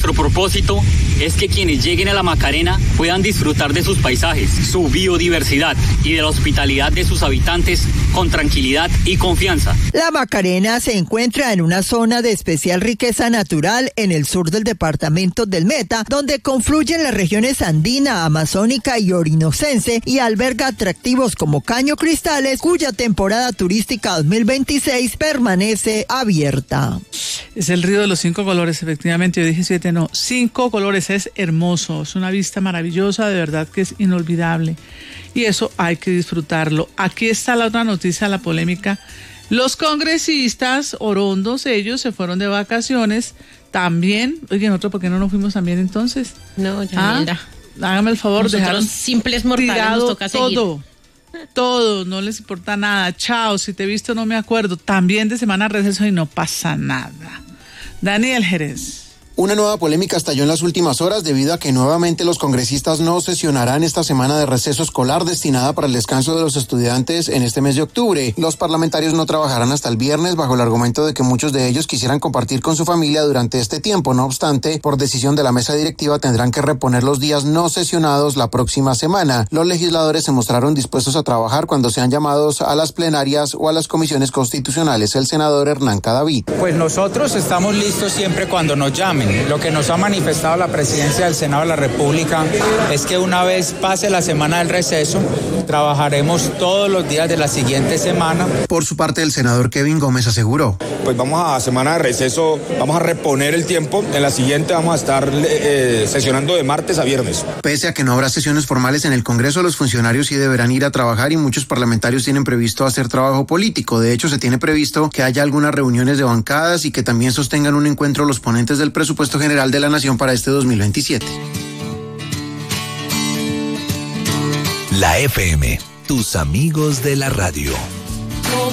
Nuestro propósito es que quienes lleguen a la Macarena puedan disfrutar de sus paisajes, su biodiversidad y de la hospitalidad de sus habitantes con tranquilidad y confianza. La Macarena se encuentra en una zona de especial riqueza natural en el sur del departamento del Meta, donde confluyen las regiones andina, amazónica y orinocense y alberga atractivos como Caño Cristales, cuya temporada turística 2026 permanece abierta. Es el río de los 5 colores, efectivamente, yo dije 7, no, 5 colores, es hermoso, es una vista maravillosa, de verdad que es inolvidable y eso hay que disfrutarlo. Aquí está la otra noticia, la polémica. Los congresistas orondos, ellos se fueron de vacaciones también. Oigan, ¿por qué no nos fuimos también entonces? No, ya mira. Hágame el favor, nosotros dejaron simples mortales nos toca seguir. Todo, no les importa nada. Chao, si te he visto no me acuerdo. También de semana receso y no pasa nada. Daniel Jerez. Una nueva polémica estalló en las últimas horas debido a que nuevamente los congresistas no sesionarán esta semana de receso escolar destinada para el descanso de los estudiantes en este mes de octubre. Los parlamentarios no trabajarán hasta el viernes bajo el argumento de que muchos de ellos quisieran compartir con su familia durante este tiempo. No obstante, por decisión de la mesa directiva tendrán que reponer los días no sesionados la próxima semana. Los legisladores se mostraron dispuestos a trabajar cuando sean llamados a las plenarias o a las comisiones constitucionales. El senador Hernán Cadavid. Pues nosotros estamos listos siempre cuando nos llamen. Lo que nos ha manifestado la presidencia del Senado de la República es que una vez pase la semana del receso, trabajaremos todos los días de la siguiente semana. Por su parte, el senador Kevin Gómez aseguró. Pues vamos a semana de receso, vamos a reponer el tiempo. En la siguiente vamos a estar sesionando de martes a viernes. Pese a que no habrá sesiones formales en el Congreso, los funcionarios sí deberán ir a trabajar y muchos parlamentarios tienen previsto hacer trabajo político. De hecho, se tiene previsto que haya algunas reuniones de bancadas y que también sostengan un encuentro los ponentes del presupuesto general de la Nación para este 2027. La FM, tus amigos de la radio.